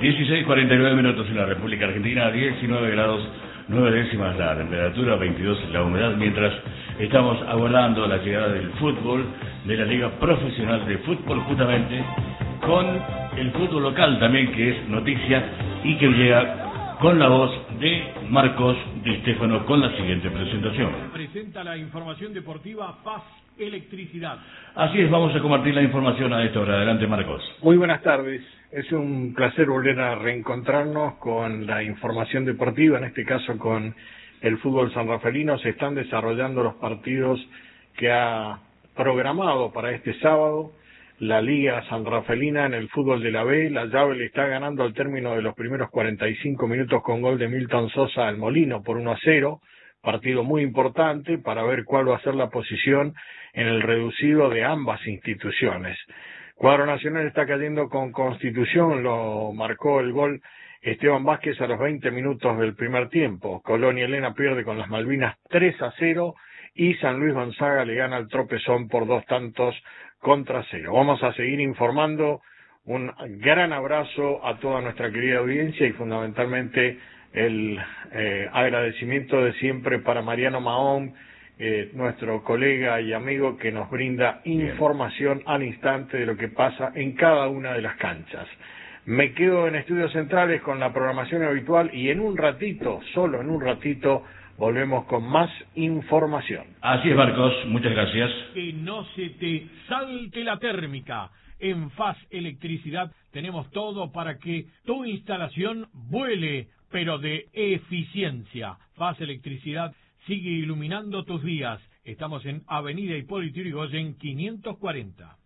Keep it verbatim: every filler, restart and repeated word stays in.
dieciséis cuarenta y nueve minutos en la República Argentina, diecinueve grados nueve décimas la temperatura, veintidós la humedad, mientras estamos aguardando la llegada del fútbol, de la Liga Profesional de Fútbol, justamente con el fútbol local también, que es noticia y que llega con la voz de Marcos Di Stefano con la siguiente presentación. Presenta la información deportiva Paz Electricidad. Así es, vamos a compartir la información a esta hora. Adelante, Marcos. Muy buenas tardes. Es un placer volver a reencontrarnos con la información deportiva, en este caso con el fútbol sanrafaelino. Se están desarrollando los partidos que ha programado para este sábado la Liga Sanrafaelina en el fútbol de la B. La llave le está ganando al término de los primeros cuarenta y cinco minutos con gol de Milton Sosa al Molino por uno a cero. Partido muy importante para ver cuál va a ser la posición en el reducido de ambas instituciones. Cuadro Nacional está cayendo con Constitución, lo marcó el gol Esteban Vázquez a los veinte minutos del primer tiempo. Colón y Elena pierde con las Malvinas tres a cero y San Luis Gonzaga le gana al Tropezón por dos tantos contra cero. Vamos a seguir informando. Un gran abrazo a toda nuestra querida audiencia y fundamentalmente el eh, agradecimiento de siempre para Mariano Mahón, eh, nuestro colega y amigo que nos brinda información al instante de lo que pasa en cada una de las canchas. Me quedo en Estudios Centrales con la programación habitual y en un ratito, solo en un ratito, volvemos con más información. Así es, Marcos, muchas gracias. Que no se te salte la térmica. En Faz Electricidad tenemos todo para que tu instalación vuele, pero de eficiencia. Faz Electricidad sigue iluminando tus días. Estamos en Avenida Hipólito Yrigoyen quinientos cuarenta.